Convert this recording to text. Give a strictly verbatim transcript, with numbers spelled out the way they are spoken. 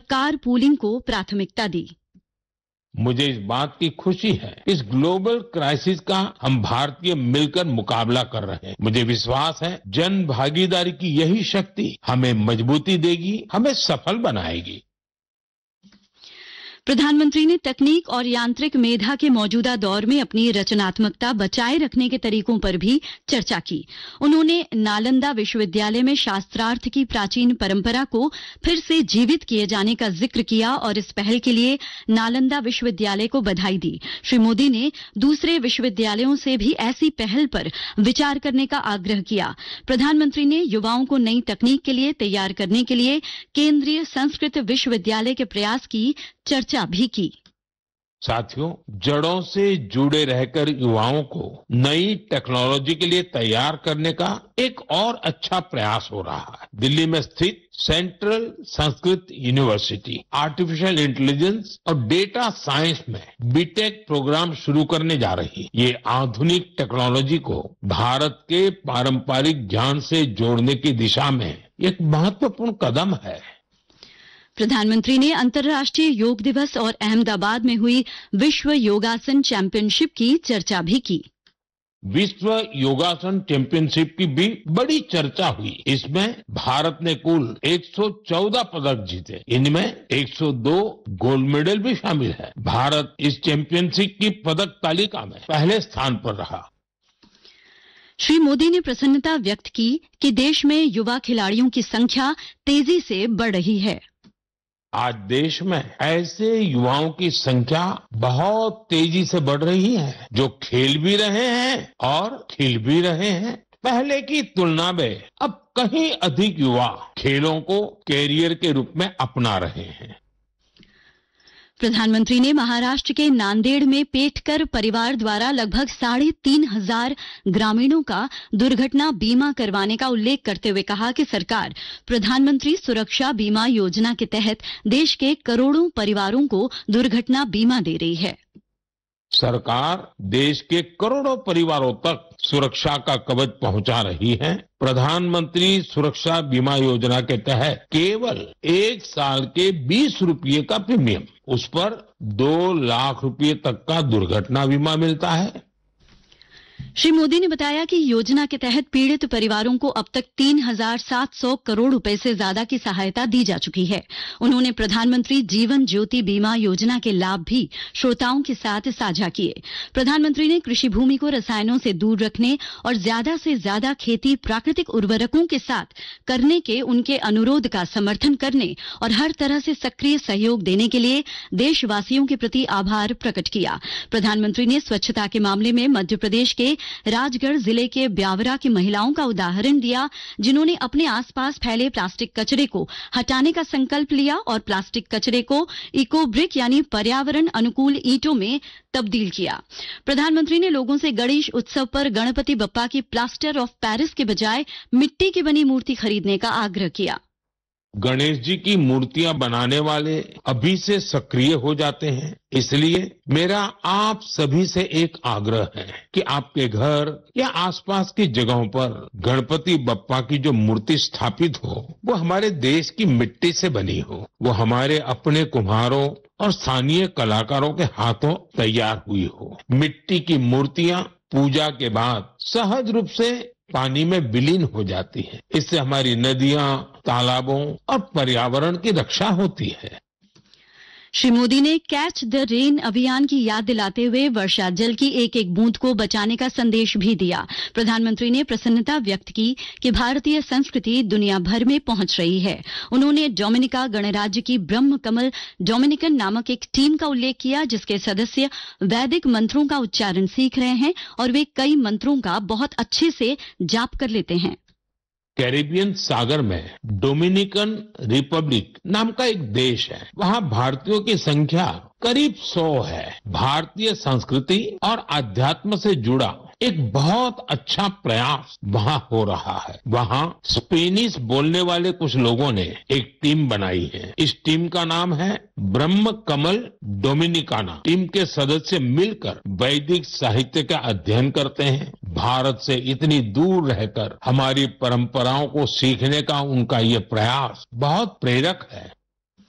Car pooling को प्राथमिकता दी। मुझे इस बात की खुशी है, इस ग्लोबल क्राइसिस का हम भारतीय मिलकर मुकाबला कर रहे हैं। मुझे विश्वास है जन भागीदारी की यही शक्ति हमें मजबूती देगी, हमें सफल बनाएगी। प्रधानमंत्री ने तकनीक और यांत्रिक मेधा के मौजूदा दौर में अपनी रचनात्मकता बचाए रखने के तरीकों पर भी चर्चा की। उन्होंने नालंदा विश्वविद्यालय में शास्त्रार्थ की प्राचीन परंपरा को फिर से जीवित किए जाने का जिक्र किया और इस पहल के लिए नालंदा विश्वविद्यालय को बधाई दी। श्री मोदी ने दूसरे विश्वविद्यालयों से भी ऐसी पहल पर विचार करने का आग्रह किया। प्रधानमंत्री ने युवाओं को नई तकनीक के लिए तैयार करने के लिए केंद्रीय संस्कृत विश्वविद्यालय के प्रयास की चर्चा भी की। साथियों, जड़ों से जुड़े रहकर युवाओं को नई टेक्नोलॉजी के लिए तैयार करने का एक और अच्छा प्रयास हो रहा है। दिल्ली में स्थित central Sanskrit university artificial intelligence और डेटा साइंस में बीटेक प्रोग्राम शुरू करने जा रही है। ये आधुनिक टेक्नोलॉजी को भारत के पारंपरिक ज्ञान से जोड़ने की दिशा में एक महत्वपूर्ण कदम है। प्रधानमंत्री ने अंतर्राष्ट्रीय योग दिवस और अहमदाबाद में हुई विश्व योगासन चैंपियनशिप की चर्चा भी की। विश्व योगासन चैंपियनशिप की भी बड़ी चर्चा हुई। इसमें भारत ने कुल एक सौ चौदह पदक जीते, इनमें एक सौ दो गोल्ड मेडल भी शामिल है। भारत इस चैंपियनशिप की पदक तालिका में पहले स्थान पर रहा। श्री मोदी ने प्रसन्नता व्यक्त की कि देश में युवा खिलाड़ियों की संख्या तेजी से बढ़ रही है। आज देश में ऐसे युवाओं की संख्या बहुत तेजी से बढ़ रही है जो खेल भी रहे हैं और खिल भी रहे हैं। पहले की तुलना में अब कहीं अधिक युवा खेलों को कैरियर के रूप में अपना रहे हैं। प्रधानमंत्री ने महाराष्ट्र के नांदेड़ में पेटकर परिवार द्वारा लगभग साढ़े तीन हजार ग्रामीणों का दुर्घटना बीमा करवाने का उल्लेख करते हुए कहा कि सरकार प्रधानमंत्री सुरक्षा बीमा योजना के तहत देश के करोड़ों परिवारों को दुर्घटना बीमा दे रही है। सरकार देश के करोड़ों परिवारों तक सुरक्षा का कवच पहुंचा रही है। प्रधानमंत्री सुरक्षा बीमा योजना के तहत केवल एक साल के बीस रुपये का प्रीमियम, उस पर दो लाख रुपए तक का दुर्घटना बीमा मिलता है। श्री मोदी ने बताया कि योजना के तहत पीड़ित परिवारों को अब तक तीन हजार सात सौ करोड़ रुपए से ज्यादा की सहायता दी जा चुकी है। उन्होंने प्रधानमंत्री जीवन ज्योति बीमा योजना के लाभ भी श्रोताओं के साथ साझा किए। प्रधानमंत्री ने कृषि भूमि को रसायनों से दूर रखने और ज्यादा से ज्यादा खेती प्राकृतिक उर्वरकों के साथ करने के उनके अनुरोध का समर्थन करने और हर तरह से सक्रिय सहयोग देने के लिए देशवासियों के प्रति आभार प्रकट किया। प्रधानमंत्री ने स्वच्छता के मामले में मध्य प्रदेश के राजगढ़ जिले के ब्यावरा की महिलाओं का उदाहरण दिया, जिन्होंने अपने आसपास फैले प्लास्टिक कचरे को हटाने का संकल्प लिया और प्लास्टिक कचरे को इको ब्रिक यानी पर्यावरण अनुकूल ईंटों में तब्दील किया। प्रधानमंत्री ने लोगों से गणेश उत्सव पर गणपति बप्पा की प्लास्टर ऑफ पेरिस के बजाय मिट्टी की बनी मूर्ति खरीदने का आग्रह किया। गणेश जी की मूर्तियां बनाने वाले अभी से सक्रिय हो जाते हैं, इसलिए मेरा आप सभी से एक आग्रह है कि आपके घर या आसपास की जगहों पर गणपति बप्पा की जो मूर्ति स्थापित हो वो हमारे देश की मिट्टी से बनी हो, वो हमारे अपने कुम्हारों और स्थानीय कलाकारों के हाथों तैयार हुई हो। मिट्टी की मूर्तियां पूजा के बाद सहज रूप से पानी में विलीन हो जाती है। इससे हमारी नदियां, तालाबों और पर्यावरण की रक्षा होती है। श्री मोदी ने कैच द रेन अभियान की याद दिलाते हुए वर्षा जल की एक एक बूंद को बचाने का संदेश भी दिया। प्रधानमंत्री ने प्रसन्नता व्यक्त की कि भारतीय संस्कृति दुनिया भर में पहुंच रही है। उन्होंने डोमिनिका गणराज्य की ब्रह्म कमल डोमिनिकन नामक एक टीम का उल्लेख किया, जिसके सदस्य वैदिक मंत्रों का उच्चारण सीख रहे हैं और वे कई मंत्रों का बहुत अच्छे से जाप कर लेते हैं। कैरिबियन सागर में डोमिनिकन रिपब्लिक नाम का एक देश है। वहाँ भारतीयों की संख्या करीब सौ है। भारतीय संस्कृति और अध्यात्म से जुड़ा एक बहुत अच्छा प्रयास वहाँ हो रहा है। वहाँ स्पेनिश बोलने वाले कुछ लोगों ने एक टीम बनाई है। इस टीम का नाम है ब्रह्म कमल डोमिनिकाना। टीम के सदस्य मिलकर वैदिक साहित्य का अध्ययन करते हैं। भारत से इतनी दूर रहकर हमारी परंपराओं को सीखने का उनका ये प्रयास बहुत प्रेरक है।